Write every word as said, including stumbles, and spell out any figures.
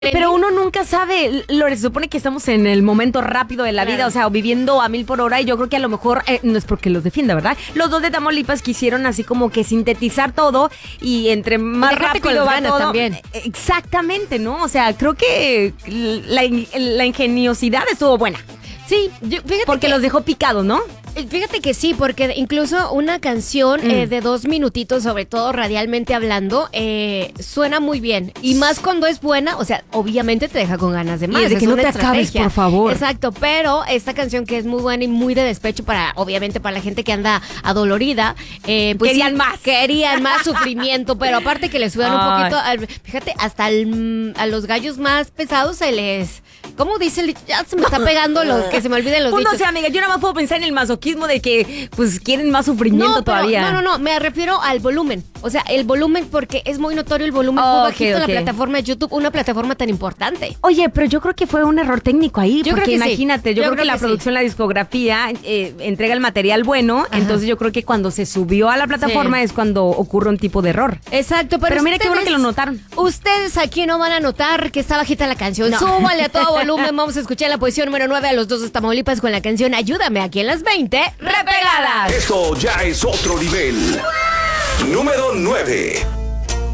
Pero uno nunca sabe, Lore, se supone que estamos en el momento rápido de la Claro. vida, o sea, viviendo a mil por hora, y yo creo que a lo mejor, eh, no es porque los defienda, ¿verdad? Los dos de Tamaulipas quisieron así como que sintetizar todo, y entre más dejarte con rápido las va ganas todo. también. eh, Exactamente, ¿no? O sea, creo que la, in- la ingeniosidad estuvo buena, Sí, yo, fíjate porque que, los dejó picados, ¿no? Fíjate que sí, porque incluso una canción Mm. eh, de dos minutitos, sobre todo radialmente hablando, eh, suena muy bien. Y más cuando es buena, o sea, obviamente te deja con ganas de más. es de que no una te acabes, estrategia. por favor. Exacto, pero esta canción que es muy buena y muy de despecho para, obviamente, para la gente que anda adolorida, eh, pues Querían sí, más. Querían más sufrimiento, pero aparte que les sudan un Ay. poquito, al- fíjate, hasta al- a los gallos más pesados se les... ¿Cómo dice? el- Ya se me está pegando lo que se me olviden los Pues no dichos. sé, amiga, yo nada más puedo pensar en el masoquismo de que, pues, quieren más sufrimiento No, pero- todavía. no, no, no, me refiero al volumen. O sea, el volumen porque es muy notorio el volumen Oh, muy ok, bajito en ok. la plataforma de YouTube, una plataforma tan importante. Oye, pero yo creo que fue un error técnico ahí, Yo porque creo que sí. imagínate, yo, Yo creo, que creo la que sí. producción, la discografía, eh, entrega el material bueno, Ajá. entonces yo creo que cuando se subió a la plataforma Sí. es cuando ocurre un tipo de error. Exacto, pero, Pero mira qué bueno ustedes- que lo notaron. Ustedes aquí no van a notar que está bajita la canción. No. Súbale a todo volumen. Vamos a escuchar la posición número nueve a los dos de Tamaulipas con la canción Ayúdame aquí en las veinte ¡Repegadas! Esto ya es otro nivel. Número nueve.